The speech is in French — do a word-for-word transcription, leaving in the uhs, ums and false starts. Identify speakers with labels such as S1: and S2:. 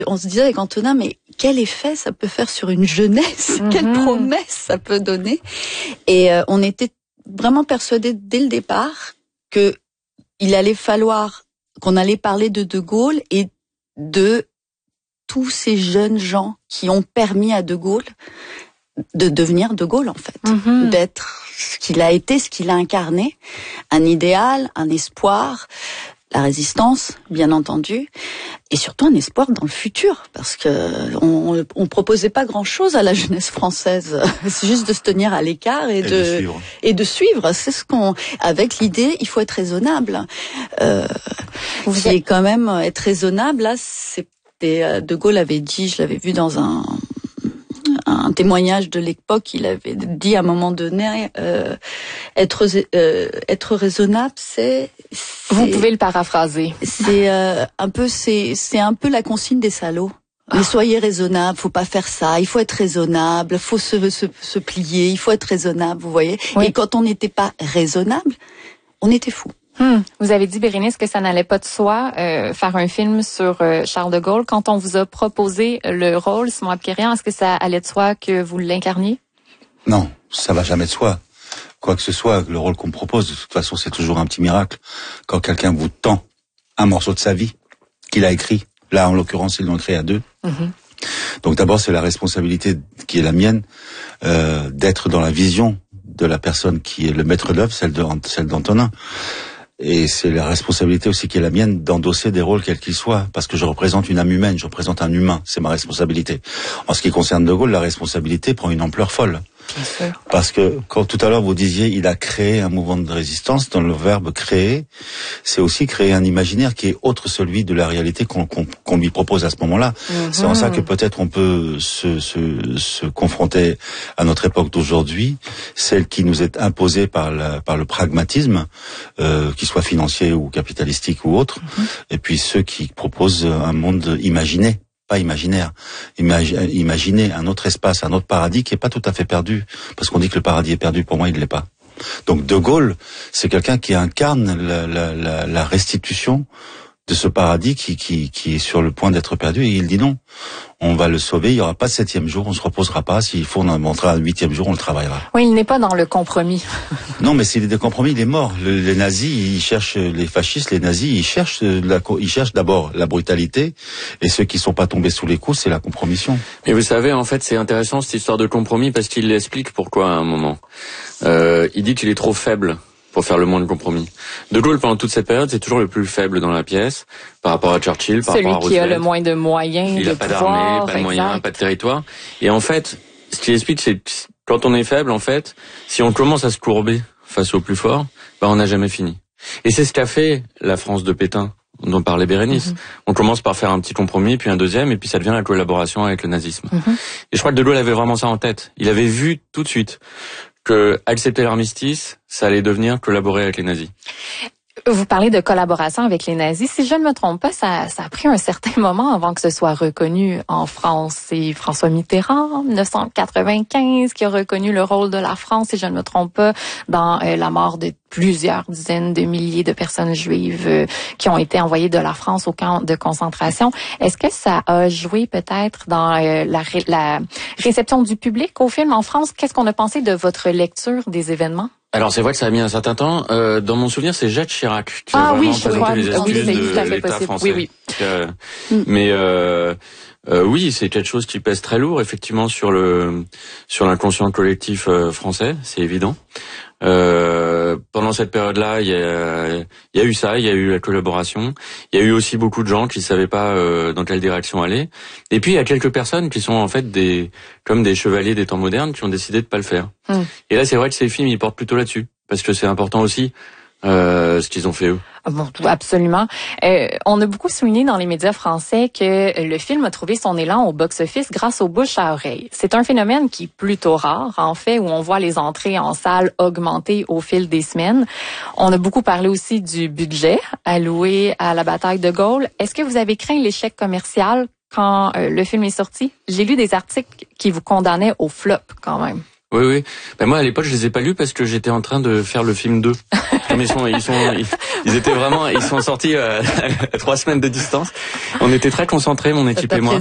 S1: On se disait avec Antonin, mais quel effet ça peut faire sur une jeunesse, mm-hmm. Quelle promesse ça peut donner. Et euh, on était vraiment persuadés dès le départ que il allait falloir, qu'on allait parler de De Gaulle et de tous ces jeunes gens qui ont permis à De Gaulle de devenir De Gaulle, en fait. Mm-hmm. D'être ce qu'il a été, ce qu'il a incarné. Un idéal, un espoir, la résistance, bien entendu, et surtout un espoir dans le futur, parce que on, on proposait pas grand-chose à la jeunesse française. C'est juste de se tenir à l'écart et, et de, de suivre. Et de suivre. C'est ce qu'on, avec l'idée, il faut être raisonnable. Euh, Vous qui êtes... est quand même être raisonnable. Là, c'était De Gaulle avait dit, je l'avais vu dans un un témoignage de l'époque, il avait dit à un moment donné, euh, être euh, être raisonnable, c'est, c'est
S2: vous pouvez le paraphraser.
S1: C'est euh, un peu c'est c'est un peu la consigne des salauds. Ah. Mais soyez raisonnable, faut pas faire ça, il faut être raisonnable, faut se se, se plier, il faut être raisonnable, vous voyez. Oui. Et quand on n'était pas raisonnable, on était fou.
S2: Hmm. Vous avez dit, Bérénice, que ça n'allait pas de soi, euh, faire un film sur euh, Charles de Gaulle. Quand on vous a proposé le rôle, Simon Abkarian, est-ce que ça allait de soi que vous l'incarniez?
S3: Non, ça va jamais de soi. Quoi que ce soit, le rôle qu'on me propose, de toute façon, c'est toujours un petit miracle. Quand quelqu'un vous tend un morceau de sa vie, qu'il a écrit, là, en l'occurrence, ils l'ont écrit à deux. Mm-hmm. Donc d'abord, c'est la responsabilité qui est la mienne, euh, d'être dans la vision de la personne qui est le maître d'œuvre, celle de, celle d'Antonin. Et c'est la responsabilité aussi qui est la mienne d'endosser des rôles quels qu'ils soient, parce que je représente une âme humaine, je représente un humain, c'est ma responsabilité. En ce qui concerne De Gaulle, la responsabilité prend une ampleur folle. Bien sûr. Parce que quand tout à l'heure vous disiez, il a créé un mouvement de résistance, dans le verbe créer, c'est aussi créer un imaginaire qui est autre celui de la réalité qu'on, qu'on, qu'on lui propose à ce moment-là. Mm-hmm. C'est en ça que peut-être on peut se, se, se confronter à notre époque d'aujourd'hui, celle qui nous est imposée par, la, par le pragmatisme, euh, qu'il soit financier ou capitalistique ou autre, mm-hmm. et puis ceux qui proposent un monde imaginé. Pas imaginaire. Imaginez un autre espace, un autre paradis qui est pas tout à fait perdu. Parce qu'on dit que le paradis est perdu, pour moi, il ne l'est pas. Donc De Gaulle, c'est quelqu'un qui incarne la, la, la, la restitution de ce paradis qui, qui, qui est sur le point d'être perdu. Et il dit non, on va le sauver, il n'y aura pas de septième jour, on se reposera pas. S'il faut, on en montera un huitième jour, on le travaillera.
S2: Oui, il n'est pas dans le compromis.
S3: Non, mais s'il est des compromis, il est mort. Le, les nazis, ils cherchent, les fascistes, les nazis, ils cherchent, la, ils cherchent d'abord la brutalité, et ceux qui sont pas tombés sous les coups, c'est la compromission.
S4: Mais vous savez, en fait, c'est intéressant cette histoire de compromis parce qu'il explique pourquoi à un moment. Euh, il dit qu'il est trop faible pour faire le moins de compromis. De Gaulle, pendant toute cette période, c'est toujours le plus faible dans la pièce, par rapport à Churchill, par
S2: Celui
S4: rapport à Roosevelt.
S2: Celui qui a le moins de moyens,
S4: il
S2: de
S4: a pas
S2: pouvoir,
S4: d'armée, pas de
S2: exact.
S4: moyens, pas de territoire. Et en fait, ce qu'il explique, c'est que quand on est faible, en fait, si on commence à se courber face au plus fort, ben on n'a jamais fini. Et c'est ce qu'a fait la France de Pétain, dont parlait Bérénice. Mm-hmm. On commence par faire un petit compromis, puis un deuxième, et puis ça devient la collaboration avec le nazisme. Mm-hmm. Et je crois que De Gaulle avait vraiment ça en tête. Il avait vu tout de suite que accepter l'armistice, ça allait devenir collaborer avec les nazis.
S2: Vous parlez de collaboration avec les nazis. Si je ne me trompe pas, ça, ça a pris un certain moment avant que ce soit reconnu en France. C'est François Mitterrand, en dix-neuf cent quatre-vingt-quinze, qui a reconnu le rôle de la France, si je ne me trompe pas, dans euh, la mort de plusieurs dizaines de milliers de personnes juives euh, qui ont été envoyées de la France au camp de concentration. Est-ce que ça a joué peut-être dans euh, la, ré- la réception du public au film en France? Qu'est-ce qu'on a pensé de votre lecture des événements?
S4: Alors c'est vrai que ça a mis un certain temps. Euh, dans mon souvenir, c'est Jacques Chirac qui
S2: ah,
S4: a vraiment
S2: oui,
S4: présenté les excuses
S2: oui,
S4: de l'État
S2: possible.
S4: français.
S2: Oui, oui.
S4: Euh, mm. Mais euh, euh, oui, c'est quelque chose qui pèse très lourd effectivement sur le sur l'inconscient collectif euh, français, c'est évident. Euh, pendant cette période-là, il y a, il y a eu ça, il y a eu la collaboration. Il y a eu aussi beaucoup de gens qui savaient pas euh, dans quelle direction aller. Et puis il y a quelques personnes qui sont en fait des comme des chevaliers des temps modernes qui ont décidé de pas le faire. Mm. Et là, c'est vrai que ces films ils portent plutôt là-dessus parce que c'est important aussi euh, ce qu'ils ont fait eux.
S2: Bon, absolument. Euh, on a beaucoup souligné dans les médias français que le film a trouvé son élan au box-office grâce aux bouche à oreille. C'est un phénomène qui est plutôt rare, en fait, où on voit les entrées en salle augmenter au fil des semaines. On a beaucoup parlé aussi du budget alloué à la bataille de Gaulle. Est-ce que vous avez craint l'échec commercial quand euh, le film est sorti? J'ai lu des articles qui vous condamnaient au flop, quand même.
S4: Oui, oui. Ben moi, à l'époque, je les ai pas lus parce que j'étais en train de faire le film deux. Comme ils sont, ils sont, ils, ils étaient vraiment, ils sont sortis à, à trois semaines de distance. On était très concentrés, mon équipe et moi.